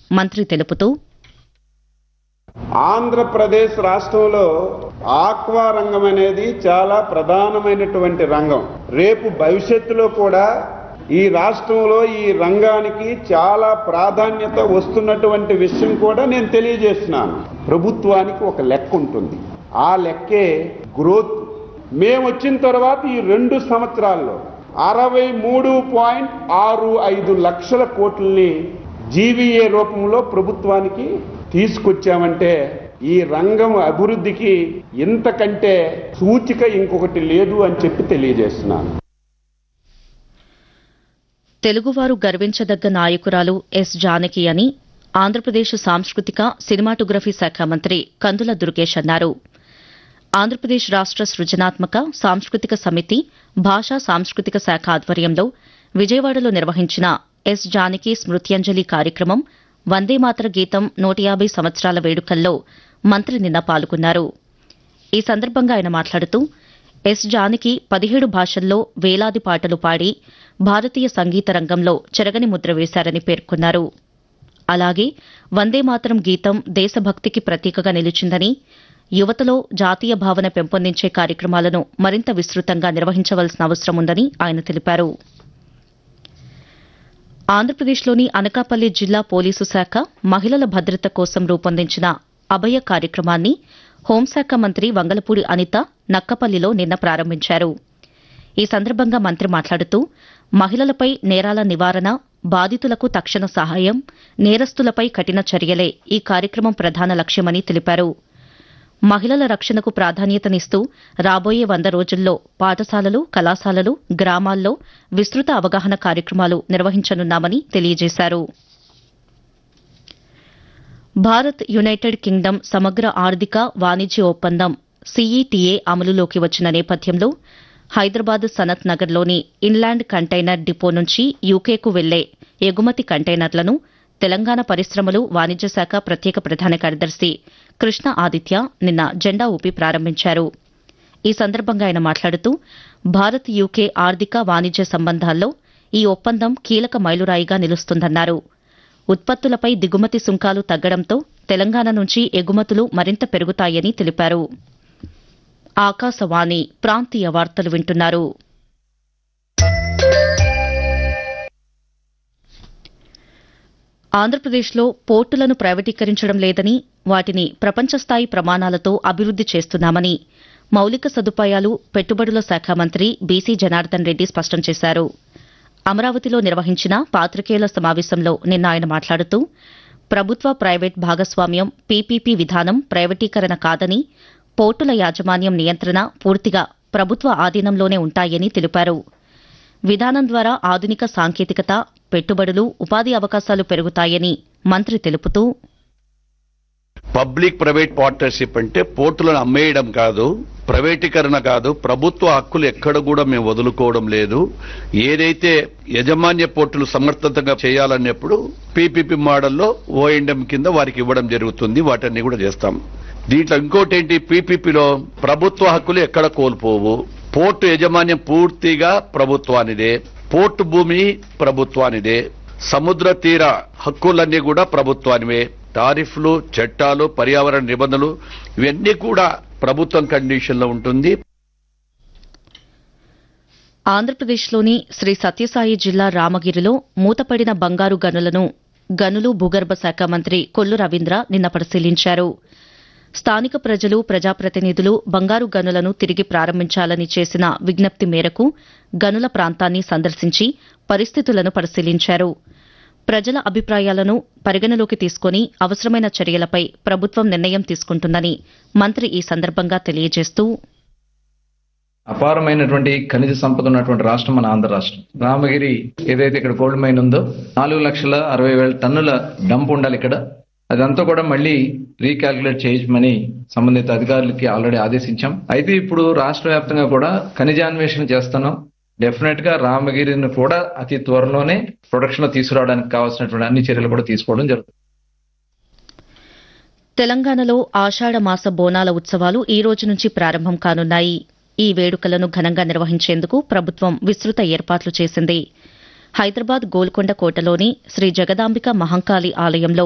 మంత్రి తెలుపుతూ, ఆంధ్రప్రదేశ్ రాష్ట్రంలో ఆక్వా రంగం అనేది చాలా ప్రధానమైనటువంటి రంగం. రేపు భవిష్యత్తులో కూడా ఈ రాష్ట్రంలో ఈ రంగానికి చాలా ప్రాధాన్యత వస్తున్నటువంటి విషయం కూడా నేను తెలియజేస్తున్నాను. ప్రభుత్వానికి ఒక లెక్క ఉంటుంది. ఆ లెక్కే గ్రోత్. మేము వచ్చిన తర్వాత ఈ 2 సంవత్సరాల్లో 63.65 లక్షల కోట్లని జీవీఏ రూపంలో ప్రభుత్వానికి తీసుకొచ్చామంటే ఈ రంగం అభివృద్ధికి ఇంతకంటే సూచిక ఇంకొకటి లేదు అని చెప్పి తెలియజేస్తున్నాను. తెలుగువారు గర్వించదగ్గ నాయకురాలు ఎస్ జానకి అని ఆంధ్రప్రదేశ్ సాంస్కృతిక సినిమాటోగ్రఫీ శాఖ మంత్రి కందుల దుర్గేష్ అన్నారు. ఆంధ్రప్రదేశ్ రాష్ట సృజనాత్మక సాంస్కృతిక సమితి భాషా సాంస్కృతిక శాఖ ఆధ్వర్యంలో విజయవాడలో నిర్వహించిన ఎస్ జానకి స్మృత్యంజలి కార్యక్రమం వందేమాతర గీతం 150 సంవత్సరాల వేడుకల్లో మంత్రి నిన్న పాల్గొన్నారు. ఈ సందర్భంగా ఆయన మాట్లాడుతూ, ఎస్ జానకి 17 భాషల్లో వేలాది పాటలు పాడి భారతీయ సంగీత రంగంలో చెరగని ముద్ర వేశారని పేర్కొన్నారు. అలాగే వందేమాతరం గీతం దేశభక్తికి ప్రతీకగా నిలిచిందని, యువతలో జాతీయ భావన పెంపొందించే కార్యక్రమాలను మరింత విస్తృతంగా నిర్వహించవలసిన అవసరం ఉందని ఆయన తెలిపారు. ఆంధ్రప్రదేశ్లోని అనకాపల్లి జిల్లా పోలీసు శాఖ మహిళల భద్రత కోసం రూపొందించిన అభయ కార్యక్రమాన్ని హోంశాఖ మంత్రి వంగలపూడి అనిత నక్కపల్లిలో నిన్న ప్రారంభించారు. ఈ సందర్భంగా మంత్రి మాట్లాడుతూ, మహిళలపై నేరాల నివారణ, బాధితులకు తక్షణ సహాయం, నేరస్తులపై కఠిన చర్యలే ఈ కార్యక్రమం ప్రధాన లక్ష్యమని తెలిపారు. మహిళల రక్షణకు ప్రాధాన్యతనిస్తూ రాబోయే 100 రోజుల్లో పాఠశాలలు, కళాశాలలు, గ్రామాల్లో విస్తృత అవగాహన కార్యక్రమాలు నిర్వహించనున్నామని తెలియజేశారు. భారత్ యునైటెడ్ కింగ్డమ్ సమగ్ర ఆర్థిక వాణిజ్య ఒప్పందం సీఈటీఏ అమలులోకి వచ్చిన నేపథ్యంలో హైదరాబాద్ సనత్ నగర్లోని ఇన్లాండ్ కంటైనర్ డిపో నుంచి యూకేకు వెళ్లే ఎగుమతి కంటైనర్లను తెలంగాణ పరిశ్రమలు, వాణిజ్య శాఖ ప్రత్యేక ప్రధాన కార్యదర్శి కృష్ణ ఆదిత్య నిన్న జెండా ఊపి ప్రారంభించారు. ఈ సందర్భంగా ఆయన మాట్లాడుతూ, భారత్ యూకే ఆర్థిక వాణిజ్య సంబంధాల్లో ఈ ఒప్పందం కీలక మైలురాయిగా నిలుస్తుందన్నారు. ఉత్పత్తులపై దిగుమతి సుంకాలు తగ్గడంతో తెలంగాణ నుంచి ఎగుమతులు మరింత పెరుగుతాయని తెలిపారు. ఆకాశవాణి ప్రాంతీయ వార్తలు వింటున్నారు. ఆంధ్రప్రదేశ్లో పోర్టులను ప్రైవేటీకరించడం లేదని, వాటిని ప్రపంచస్థాయి ప్రమాణాలతో అభివృద్ది చేస్తున్నామని మౌలిక సదుపాయాలు, పెట్టుబడుల శాఖ మంత్రి బీసీ జనార్దన్ రెడ్డి స్పష్టం చేశారు. అమరావతిలో నిర్వహించిన పాతికేయుల సమావేశంలో నిన్న ఆయన మాట్లాడుతూ, ప్రభుత్వ ప్రైవేట్ భాగస్వామ్యం పీపీపీ విధానం ప్రైవేటీకరణ కాదని, పోర్టుల యాజమాన్యం నియంత్రణ పూర్తిగా ప్రభుత్వ ఆధీనంలోనే ఉంటాయని తెలిపారు. విధానం ద్వారా ఆధునిక సాంకేతికత, పెట్టుబడులు, ఉపాధి అవకాశాలు పెరుగుతాయని మంత్రి తెలుపుతూ, పబ్లిక్ ప్రైవేట్ పార్ట్నర్షిప్ అంటే పోర్టులను అమ్మేయడం కాదు, ప్రైవేటీకరణ కాదు, ప్రభుత్వ హక్కులు ఎక్కడ కూడా మేము వదులుకోవడం లేదు. ఏదైతే యజమాన్య పోర్టులు సమర్థతంగా చేయాలన్నప్పుడు పీపీపీ మోడల్లో ఓఎండ్ఎం కింద వారికి ఇవ్వడం జరుగుతుంది. వాటన్ని కూడా చేస్తాం. దీంట్లో ఇంకోటి ఏంటి, పీపీపీలో ప్రభుత్వ హక్కులు ఎక్కడ కోల్పోవు. పోర్టు యజమాన్యం పూర్తిగా ప్రభుత్వానిదే, పోర్టు భూమి ప్రభుత్వానిదే, సముద్ర తీర హక్కులన్నీ కూడా ప్రభుత్వానివే. టారిఫ్లు, చట్టాలు, పర్యావరణ నిబంధనలు ఇవన్నీ కూడా ప్రభుత్వం కండిషన్లో ఉంటుంది. ఆంధ్రప్రదేశ్లోని శ్రీ సత్యసాయి జిల్లా రామగిరిలో మూతపడిన బంగారు గనులు భూగర్భ శాఖ మంత్రి కొల్లు రవీంద్ర నిన్న పరిశీలించారు. స్థానిక ప్రజలు, ప్రజాప్రతినిధులు బంగారు గనులను తిరిగి ప్రారంభించాలని చేసిన విజ్ఞప్తి మేరకు గనుల ప్రాంతాన్ని సందర్శించి పరిస్థితులను పరిశీలించారు. ప్రజల అభిప్రాయాలను పరిగణలోకి తీసుకుని అవసరమైన చర్యలపై ప్రభుత్వం నిర్ణయం తీసుకుంటుందని మంత్రి ఈ సందర్భంగా తెలియజేస్తూ, అపారమైనటువంటి ఖనిజ సంపద ఉన్నటువంటి రాష్ట్రం మన ఆంధ్ర రాష్ట్రం. రామగిరి ఏదైతే ఇక్కడ గోల్డ్ మైన్ ఉందో 4,60,000 టన్నుల డంప్ ఉండాలి ఇక్కడ. అదంతా కూడా మళ్ళీ రీకాల్కులేట్ చేయమని సంబంధిత అధికారులకి ఆల్రెడీ ఆదేశించాం. అయితే ఇప్పుడు రాష్ట్ర వ్యాప్తంగా కూడా ఖనిజాన్వేషణ చేస్తున్నాం. డెఫినెట్ గా రామగిరిని కూడా అతి త్వరలోనే ప్రొడక్షన్ లో తీసుకురావడానికి కావాల్సినటువంటి అన్ని చర్యలు కూడా తీసుకోవడం జరుగుతుంది. తెలంగాణలో ఆషాఢ మాస బోనాల ఉత్సవాలు ఈ రోజు నుంచి ప్రారంభం కానున్నాయి. ఈ వేడుకలను ఘనంగా నిర్వహించేందుకు ప్రభుత్వం విస్తృత ఏర్పాట్లు చేసింది. హైదరాబాద్ గోల్కొండ కోటలోని శ్రీ జగదాంబిక మహంకాళి ఆలయంలో